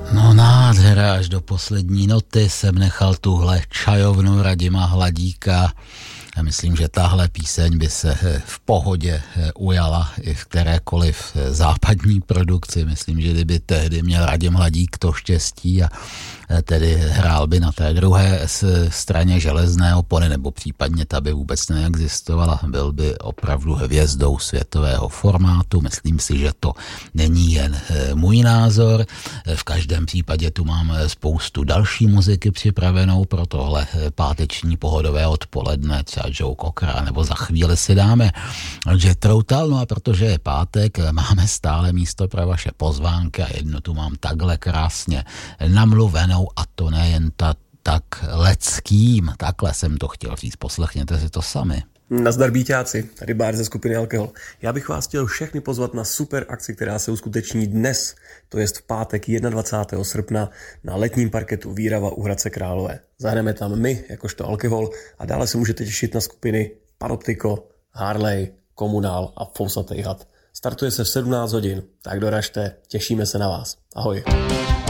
No nádhera, až do poslední noty jsem nechal tuhle čajovnu Radima Hladíka. Já myslím, že tahle píseň by se v pohodě ujala i v kterékoliv západní produkci. Myslím, že kdyby tehdy měl Radim Hladík to štěstí a tedy hrál by na té druhé straně železné opony, nebo případně ta by vůbec neexistovala, byl by opravdu hvězdou světového formátu. Myslím si, že to není jen můj názor. V každém případě tu mám spoustu další muziky připravenou pro tohle páteční pohodové odpoledne, třeba Joe Cockera, nebo za chvíli si dáme Jethro Tull. No a protože je pátek, máme stále místo pro vaše pozvánky a jednu tu mám takhle krásně namluvenou, a to nejen tak leckým, takhle jsem to chtěl říct, poslechněte si to sami. Nazdar bíťáci, tady Bár ze skupiny Alkohol. Já bych vás chtěl všechny pozvat na super akci, která se uskuteční dnes, to jest v pátek 21. srpna na letním parketu Výrava u Hradce Králové. Zahrajeme tam my, jakožto Alkohol, a dále se můžete těšit na skupiny Panoptiko, Harley, Komunál a Fousatý had. Startuje se v 17 hodin, tak doražte, těšíme se na vás. Ahoj.